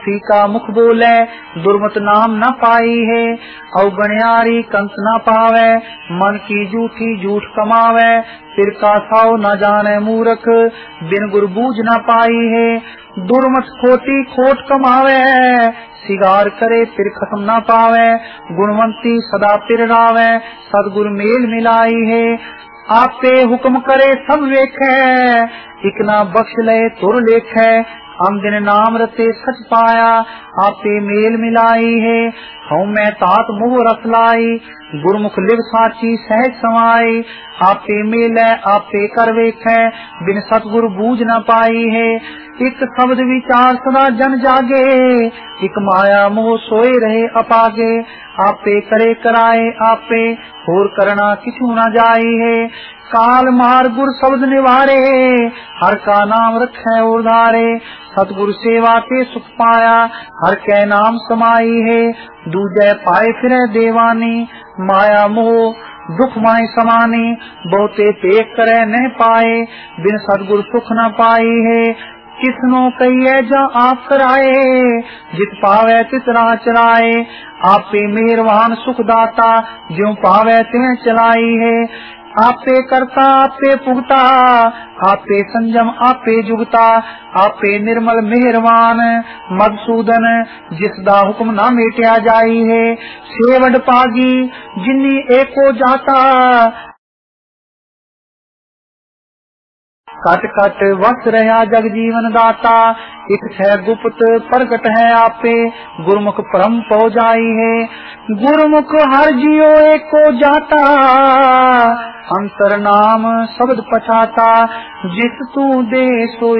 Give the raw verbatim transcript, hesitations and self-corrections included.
झूठी का मुख बोले दुर्मत नाम न पाई है। अवगणयारी कंस न पावे मन की झूठी झूठ कमावे। सिर का साव न जाने मूर्ख बिन गुर बूझ न पाई है। दुर्मत खोटी खोट कमावे सिगार करे फिर खत्म न पावे। गुणवंती सदा फिर रावे सदगुरु मेल मिलाई है। आपे हुक्म करे सब वेखे इकना बख्श ले तुर लेखे। हम दिन नाम रते सच पाया आपे मेल मिलाई है। हूँ मैं तात मुँह रस लाई गुरमुख लिव साची सहज समाई। आपे मेल आपे कर वेखे बिन सतगुरु बूझ न पाई है। एक शब्द विचार सदा जन जागे एक माया मोह सोए रहे अपागे। आपे करे कराए आपे होर करना किछु न जाई है। काल मार गुर शब्द निवारे हर का नाम रखे उधारे। सतगुरु सेवा के सुख पाया हर के नाम समाई है। दूजे पाए फिरे देवानी माया मोह दुख माय समानी। बहुते पेख करे न पाए बिन सतगुरु सुख न पाई है। किसनो कहिए जा आप कराए जित पावे तित राह चलाए। आपे मेहरबान सुख दाता ज्यों पावे त्यों चलाई है। आपे करता आपे पुगता आपे संजम आपे जुगता। आपे निर्मल मेहरबान मधुसूदन जिसदा हुक्म ना मेटिया जाई है। सेवड पागी जिन्नी एको जाता कट कट वस रहा जग जीवन दाता। एक है गुप्त प्रगट है आपे गुरमुख परम पौ जाई है। गुरमुख हर जियो एको जाता अंतर नाम शब्द पछाता। जिस तू दे सो